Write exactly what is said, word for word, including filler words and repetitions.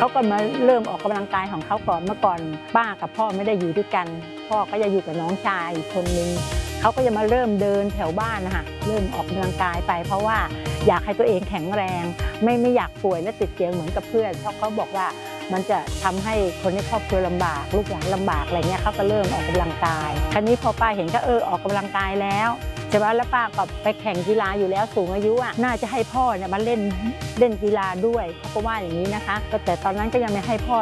เขาก็มาเริ่มออกกำลังกายของเขาก่อนเมื่อก่อนป้ากับพ่อไม่ได้อยู่ด้วยกันพ่อก็จะอยู่กับน้องชายอีกคนนึงเขาก็จะมาเริ่มเดินแถวบ้านนะคะเริ่มออกกำลังกายไปเพราะว่าอยากให้ตัวเองแข็งแรงไม่ไม่อยากป่วยและติดเตียงเหมือนกับเพื่อนเพราะเขาบอกว่ามันจะทำให้คนในครอบครัวลำบากลูกหลานลำบากอะไรเงี้ยเขาก็เริ่มออกกำลังกายคราวนี้พอป้าเห็นก็เออออกกำลังกายแล้วใช่ไหมแล้วป้าก็ไปแข่งกีฬาอยู่แล้วสูงอายุอ่ะน่าจะให้พ่อเนี่ยมาเล่นเล่นกีฬาด้วยเขาก็ว่าอย่างนี้นะคะแต่ตอนนั้นก็ยังไม่ให้พ่อ